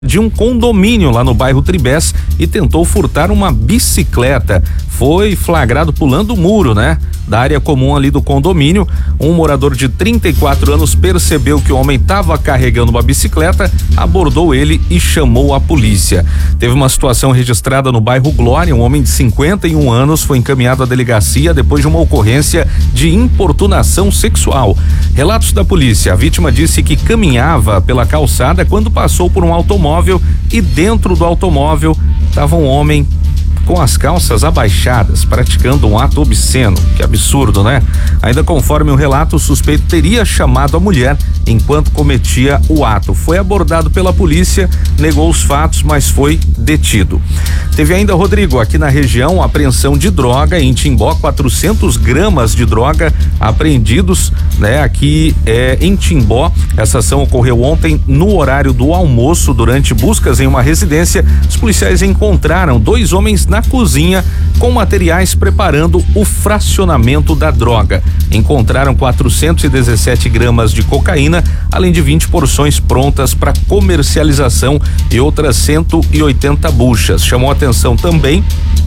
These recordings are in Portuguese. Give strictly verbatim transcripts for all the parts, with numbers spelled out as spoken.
de um condomínio lá no bairro Tribés e tentou furtar uma bicicleta. Foi flagrado pulando o muro, né? Da área comum ali do condomínio. Um morador de trinta e quatro anos percebeu que o homem estava carregando uma bicicleta, abordou ele e chamou a polícia. Teve uma situação registrada no bairro Glória. Um homem de cinquenta e um anos foi encaminhado à delegacia depois de uma ocorrência de importunação sexual. Relatos da polícia: a vítima disse que caminhava pela calçada quando passou por um automóvel e dentro do automóvel estava um homem com as calças abaixadas, praticando um ato obsceno. Que absurdo, né? Ainda conforme o relato, o suspeito teria chamado a mulher enquanto cometia o ato. Foi abordado pela polícia, negou os fatos, mas foi detido. Teve ainda, Rodrigo, aqui na região, apreensão de droga em Timbó, quatrocentos gramas de droga apreendidos, né? Aqui é, em Timbó. Essa ação ocorreu ontem no horário do almoço. Durante buscas em uma residência, os policiais encontraram dois homens na cozinha com materiais preparando o fracionamento da droga. Encontraram quatrocentos e dezessete gramas de cocaína, além de vinte porções prontas para comercialização e outras cento e oitenta buchas. Chamou atenção também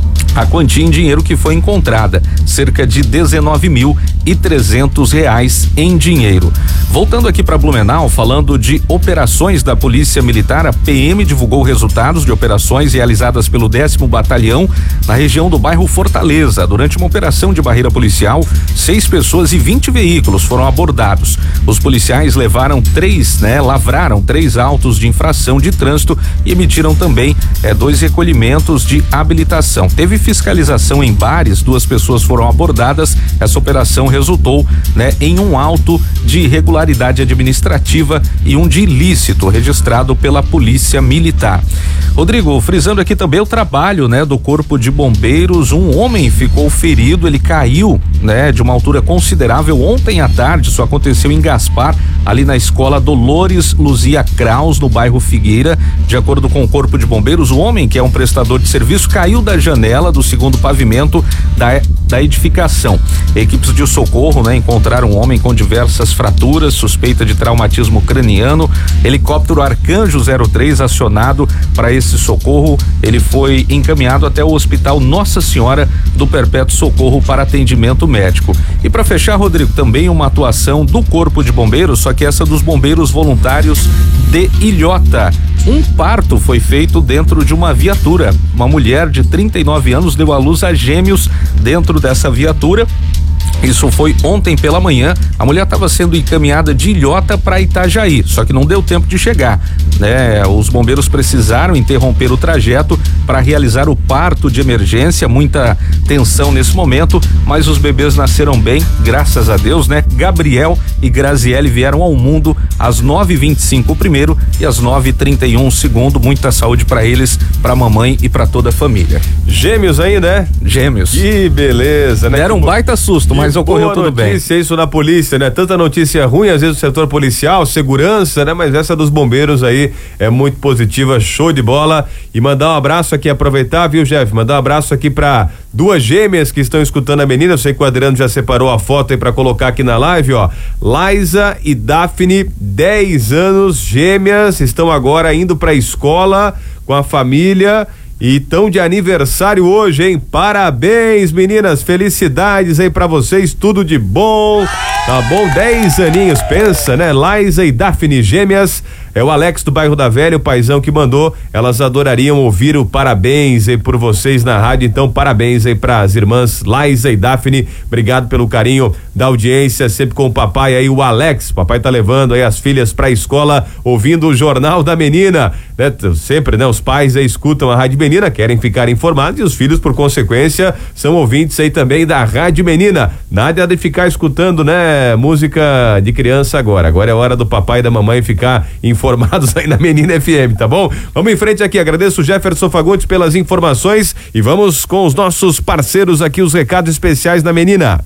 a quantia em dinheiro que foi encontrada, cerca de dezenove mil e trezentos reais em dinheiro. Voltando aqui para Blumenau, falando de operações da Polícia Militar, a P M divulgou resultados de operações realizadas pelo décimo Batalhão na região do bairro Fortaleza. Durante uma operação de barreira policial, seis pessoas e vinte veículos foram abordados. Os policiais levaram três, né, lavraram três autos de infração de trânsito e emitiram também é, dois recolhimentos de habilitação. Teve fiscalização em bares, duas pessoas foram abordadas. Essa operação resultou, né, em um auto de irregularidade administrativa e um de ilícito registrado pela Polícia Militar. Rodrigo, frisando aqui também o trabalho, né, do Corpo de Bombeiros. Um homem ficou ferido, ele caiu, né, de uma altura considerável ontem à tarde. Isso aconteceu em Gaspar, ali na escola Dolores Luzia Kraus, no bairro Figueira. De acordo com o Corpo de Bombeiros, o homem, que é um prestador de serviço, caiu da janela do segundo pavimento da, da edificação. Equipes de socorro, né, encontraram um homem com diversas fraturas, suspeita de traumatismo craniano. Helicóptero Arcanjo zero três acionado para esse socorro. Ele foi encaminhado até o Hospital Nossa Senhora do Perpétuo Socorro para atendimento médico. E para fechar, Rodrigo, também uma atuação do Corpo de Bombeiros, só que essa dos bombeiros voluntários de Ilhota. Um parto foi feito dentro de uma viatura. Uma mulher de trinta e nove anos deu à luz a gêmeos dentro dessa viatura. Isso foi ontem pela manhã. A mulher estava sendo encaminhada de Ilhota para Itajaí, só que não deu tempo de chegar, né? Os bombeiros precisaram interromper o trajeto para realizar o parto de emergência. Muita tensão nesse momento, mas os bebês nasceram bem, graças a Deus, né? Gabriel e Graziele vieram ao mundo às nove e vinte e cinco o primeiro e às nove e trinta e um o segundo. Muita saúde para eles, para a mamãe e para toda a família. Gêmeos aí, né? Gêmeos. Que beleza, né? Deram um baita susto, mas ocorreu tudo bem. Notícia isso na polícia, né? Tanta notícia ruim, às vezes o setor policial, segurança, né? Mas essa dos bombeiros aí é muito positiva, show de bola. E mandar um abraço aqui, aproveitar, viu, Jeff? Mandar um abraço aqui pra duas gêmeas que estão escutando a menina. Eu sei que o Adriano já separou a foto aí pra colocar aqui na live, ó. Laísa e Daphne, dez anos, gêmeas, estão agora indo pra escola com a família. E tão de aniversário hoje, hein? Parabéns, meninas, felicidades aí pra vocês, tudo de bom, tá bom? Dez aninhos, pensa, né? Laísa e Daphne, gêmeas. É o Alex do bairro da Velha, o paizão que mandou. Elas adorariam ouvir o parabéns aí por vocês na rádio. Então, parabéns aí pras irmãs Laísa e Daphne. Obrigado pelo carinho da audiência, sempre com o papai aí, o Alex. O papai tá levando aí as filhas pra escola, ouvindo o Jornal da Menina, né? Sempre, né? Os pais aí escutam a Rádio Menina, querem ficar informados, e os filhos, por consequência, são ouvintes aí também da Rádio Menina. Nada de ficar escutando, né? Música de criança agora. Agora é hora do papai e da mamãe ficar informados aí na Menina F M, tá bom? Vamos em frente aqui, agradeço o Jefferson Fagundes pelas informações e vamos com os nossos parceiros aqui, os recados especiais da Menina.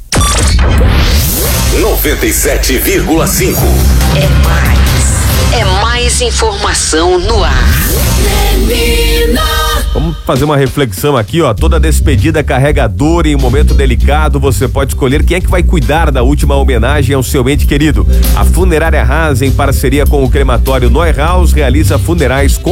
noventa e sete vírgula cinco. É mais, é mais informação no ar. Menina. Vamos fazer uma reflexão aqui, ó. Toda despedida carrega dor em um momento delicado. Você pode escolher quem é que vai cuidar da última homenagem ao seu ente querido. A Funerária Haas, em parceria com o crematório Neuhaus, realiza funerais com